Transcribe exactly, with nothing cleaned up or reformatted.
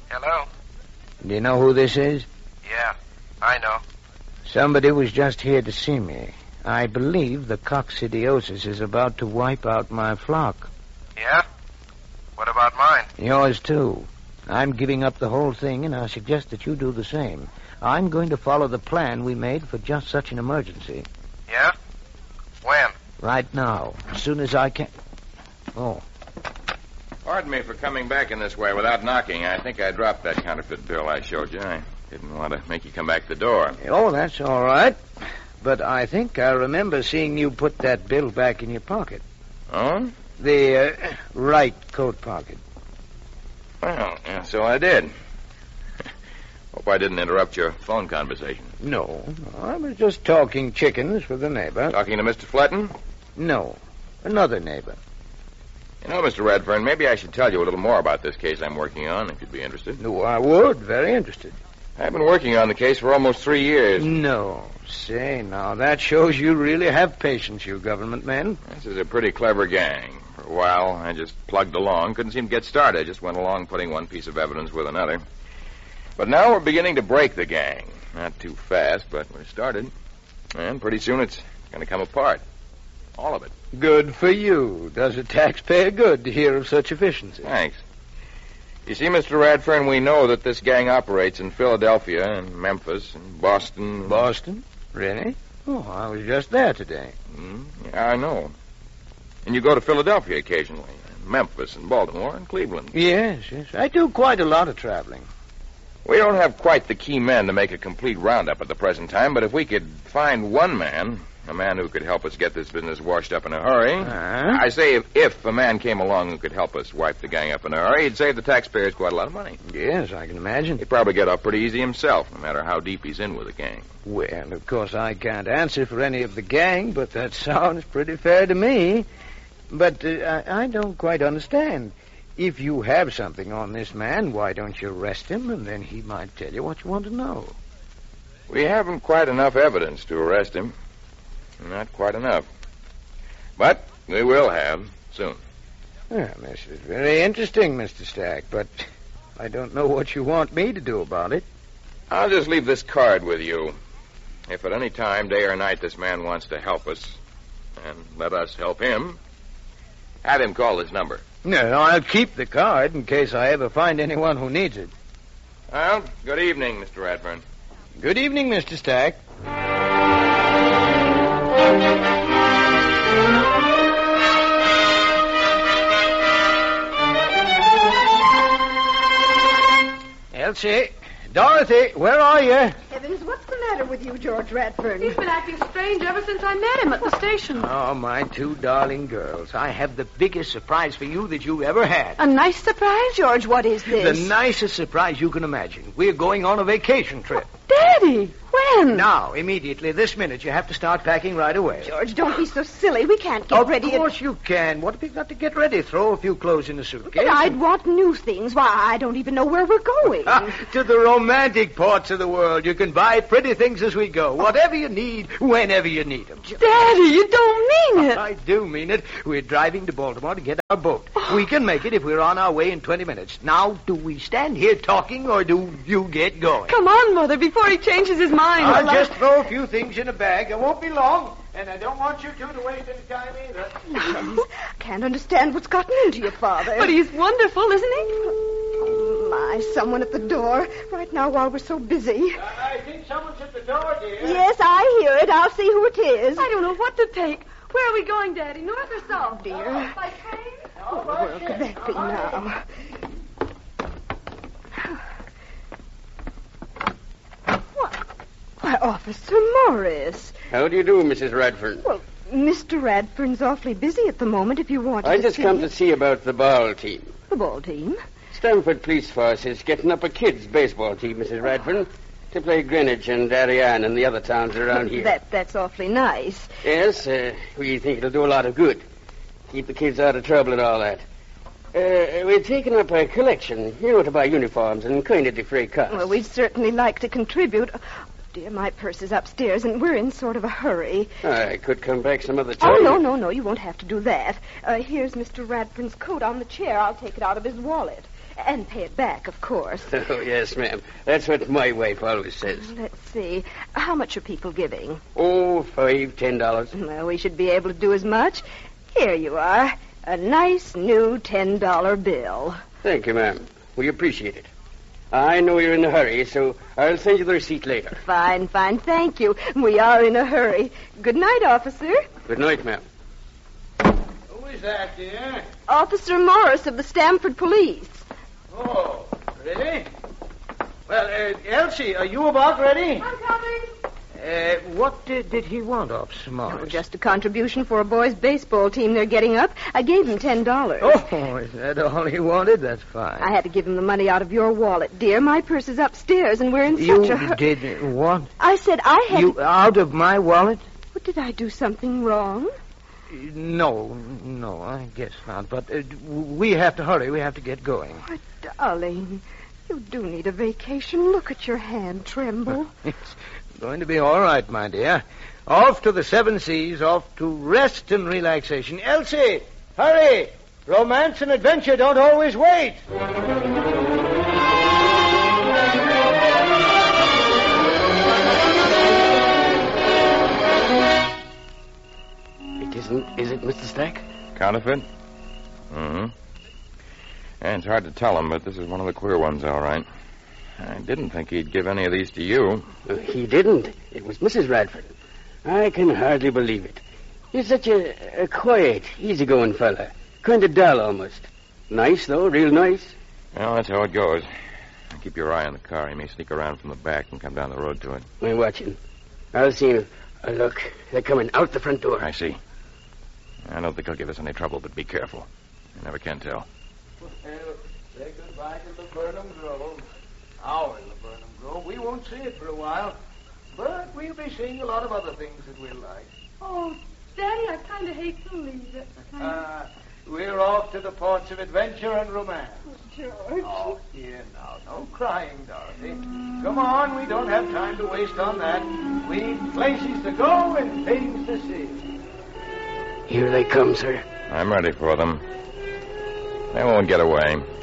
Hello? Do you know who this is? Yeah, I know. Somebody was just here to see me. I believe the coccidiosis is about to wipe out my flock. Yeah? What about mine? Yours, too. I'm giving up the whole thing, and I suggest that you do the same. I'm going to follow the plan we made for just such an emergency. Yeah? When? Right now, as soon as I can... Oh. Pardon me for coming back in this way without knocking. I think I dropped that counterfeit bill I showed you. I didn't want to make you come back to the door. Oh, that's all right. But I think I remember seeing you put that bill back in your pocket. Oh? The uh, right coat pocket. Well, yeah, so I did. Hope I didn't interrupt your phone conversation. No, no, I was just talking chickens with a neighbor. Talking to Mister Fletton? No, another neighbor. You know, Mister Redfern, maybe I should tell you a little more about this case I'm working on, if you'd be interested. No, I would. Very interested. I've been working on the case for almost three years. No. Say, now, that shows you really have patience, you government men. This is a pretty clever gang. For a while, I just plugged along. Couldn't seem to get started. Just went along putting one piece of evidence with another. But now we're beginning to break the gang. Not too fast, but we're started. And pretty soon it's going to come apart. All of it. Good for you. Does a taxpayer good to hear of such efficiency? Thanks. You see, Mister Radfern, we know that this gang operates in Philadelphia and Memphis and Boston. Boston? Really? Oh, I was just there today. Mm, yeah, I know. And you go to Philadelphia occasionally, and Memphis and Baltimore and Cleveland. Yes, yes. I do quite a lot of traveling. We don't have quite the key men to make a complete roundup at the present time, but if we could find one man, a man who could help us get this business washed up in a hurry. Uh-huh. I say if, if a man came along who could help us wipe the gang up in a hurry, he'd save the taxpayers quite a lot of money. Yes, I can imagine. He'd probably get off pretty easy himself, no matter how deep he's in with the gang. Well, of course, I can't answer for any of the gang, but that sounds pretty fair to me. But uh, I, I don't quite understand. If you have something on this man, why don't you arrest him, and then he might tell you what you want to know. We haven't quite enough evidence to arrest him. Not quite enough. But we will have soon. Well, this is very interesting, Mister Stack, but I don't know what you want me to do about it. I'll just leave this card with you. If at any time, day or night, this man wants to help us, and let us help him, have him call this number. No, I'll keep the card in case I ever find anyone who needs it. Well, good evening, Mister Radfern. Good evening, Mister Stack. Elsie, Dorothy, where are you? Heavens, what's the matter with you, George Radfern? He's been acting strange ever since I met him at the station. Oh, my two darling girls. I have the biggest surprise for you that you ever had. A nice surprise? George, what is this? The nicest surprise you can imagine. We're going on a vacation trip. Daddy, when? Now, immediately, this minute, you have to start packing right away. George, don't be so silly. We can't get of ready. Of course you can. What have you got to get ready? Throw a few clothes in the suitcase. But I'd want new things. Why, I don't even know where we're going. Ah, to the romantic parts of the world. You can buy pretty things as we go. Whatever you need, whenever you need them. Daddy, you don't mean it. I do mean it. We're driving to Baltimore to get our boat. We can make it if we're on our way in twenty minutes. Now, do we stand here talking, or do you get going? Come on, Mother, before he changes his mind. I'll just throw a few things in a bag. It won't be long, and I don't want you two to waste any time either. I can't understand what's gotten into your father. But he's wonderful, isn't he? Oh, my, someone at the door. Right now, while we're so busy. Uh, I think someone's at the door, dear. Yes, I hear it. I'll see who it is. I don't know what to take. Where are we going, Daddy? North or south? Oh, dear. Uh, by train? What in the world could that be now? What? Why, Officer Morris. How do you do, Missus Radford? Well, Mister Radfern's awfully busy at the moment, if you want I to just see come it. to see about the ball team. The ball team? Stamford Police Force is getting up a kids' baseball team, Missus Radford, to play Greenwich and Darien and the other towns around here. That That's awfully nice. Yes, uh, we think it'll do a lot of good. Keep the kids out of trouble and all that. Uh, we're taking up a collection, you know, to buy uniforms and kind of defray costs. Well, we'd certainly like to contribute. Oh, dear, my purse is upstairs, and we're in sort of a hurry. I could come back some other time. Oh, no, no, no, you won't have to do that. Uh, here's Mister Radfern's coat on the chair. I'll take it out of his wallet. And pay it back, of course. Oh, yes, ma'am. That's what my wife always says. Let's see. How much are people giving? Oh, five, ten dollars. Well, we should be able to do as much. Here you are. A nice new ten dollar bill. Thank you, ma'am. We appreciate it. I know you're in a hurry, so I'll send you the receipt later. Fine, fine. Thank you. We are in a hurry. Good night, officer. Good night, ma'am. Who is that, dear? Officer Morris of the Stamford Police. Oh, really? Well, uh, Elsie, are you about ready? I'm coming. Uh, what did, did he want, Officer Morris? Oh, just a contribution for a boys' baseball team they're getting up. I gave him ten dollars. Oh, is that all he wanted? That's fine. I had to give him the money out of your wallet, dear. My purse is upstairs, and we're in You such a hurry. did what? I said I had You to... out of my wallet? What, did I do something wrong? No, no, I guess not. But uh, we have to hurry. We have to get going. Oh, darling, you do need a vacation. Look at your hand tremble. It's going to be all right, my dear. Off to the seven seas, off to rest and relaxation. Elsie, hurry! Romance and adventure don't always wait. It isn't, is it, Mister Stack? Counterfeit? Mm-hmm. And it's hard to tell him, but this is one of the queer ones, all right. I didn't think he'd give any of these to you. Uh, he didn't. It was Missus Radford. I can hardly believe it. He's such a, a quiet, easygoing fella. Kind of dull, almost. Nice, though, real nice. Well, that's how it goes. Keep your eye on the car. He may sneak around from the back and come down the road to it. I'm watching. I'll see him. Uh, look, they're coming out the front door. I see. I don't think he'll give us any trouble, but be careful. You never can tell. Well, say goodbye to Laburnum Grove. Our Laburnum Grove. We won't see it for a while, but we'll be seeing a lot of other things that we'll like. Oh, Daddy, I kind of hate to leave it. Uh, we're off to the ports of adventure and romance. George. Oh, here now. No crying, Dorothy. Come on, we don't have time to waste on that. We've places to go and things to see. Here they come, sir. I'm ready for them. They won't get away.